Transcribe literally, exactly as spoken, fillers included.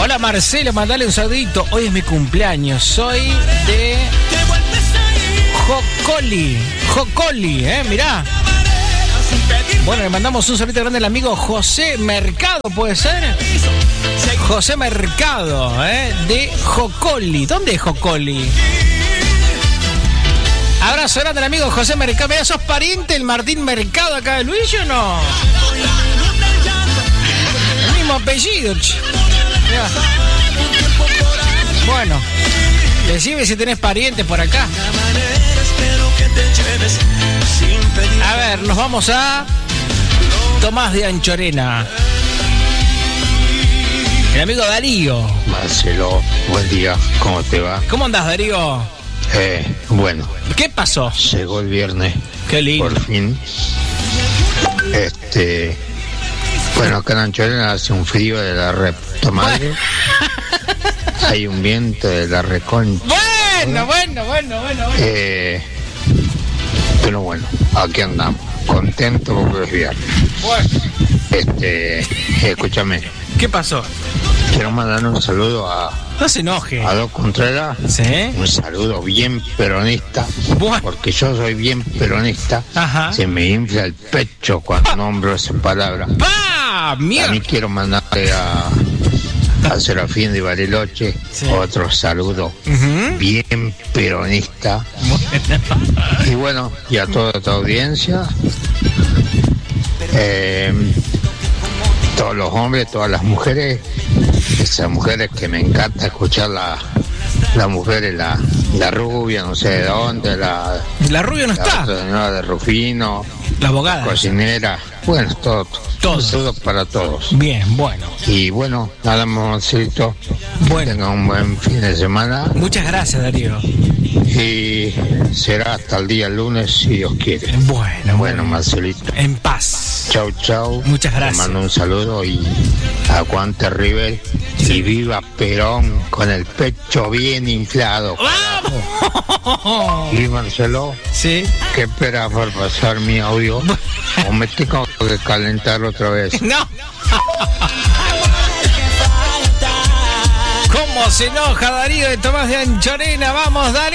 Hola Marcelo, mandale un saludito. Hoy es mi cumpleaños. Soy de Jocoli. Jocoli, eh, mirá. Bueno, le mandamos un saludito grande al amigo José Mercado, ¿puede ser? José Mercado, eh, de Jocoli. ¿Dónde es Jocoli? Abrazo grande al amigo José Mercado. Mira, ¿sos pariente del Martín Mercado acá de Luis o no? El mismo apellido, ch. Mirá. Bueno, decime si tenés parientes por acá. A ver, nos vamos a Tomás de Anchorena. El amigo Darío. Marcelo, buen día, ¿cómo te va? ¿Cómo andás, Darío? Eh, bueno. ¿Qué pasó? Llegó el viernes. Qué lindo. Por fin. Este... Bueno, acá en Anchorena hace un frío de la reputa madre. Hay un viento de la reconcha. Bueno, bueno, bueno, bueno, bueno. Eh, pero bueno, aquí andamos. Contento porque es viernes. Bueno. Este, escúchame. ¿Qué pasó? Quiero mandar un saludo a... No se enoje. A Doc Contreras. ¿Sí? Un saludo bien peronista. Bueno. Porque yo soy bien peronista. Ajá. Se me infla el pecho cuando nombro esa palabra. ¡Pah! ¡Mierda! A mí quiero mandarle a, a Serafín de Bariloche, sí, otro saludo uh-huh. bien peronista. Bueno. Y bueno, y a toda tu audiencia. Eh, todos los hombres, todas las mujeres, esas mujeres que me encanta escuchar, la, la mujer, la, la rubia, no sé de dónde, la, la rubia no la está. La señora de Rufino, la abogada, la cocinera, bueno, todo, todo. Un saludo para todos. Bien, bueno. Y bueno, nada más, Marcelito. Bueno. Tengan un buen fin de semana. Muchas gracias, Darío. Y será hasta el día lunes, si Dios quiere. Bueno, bueno, bueno. Marcelito. En paz. Chau, chau. Muchas gracias. Te mando un saludo y aguante River. Sí. Y viva Perón con el pecho bien inflado. ¡Vamos! Y Marcelo, sí. ¿Qué esperas por pasar mi audio? ¿O me tengo que calentar otra vez? No. ¿Cómo se enoja Darío de Tomás de Anchorena? Vamos, Darío.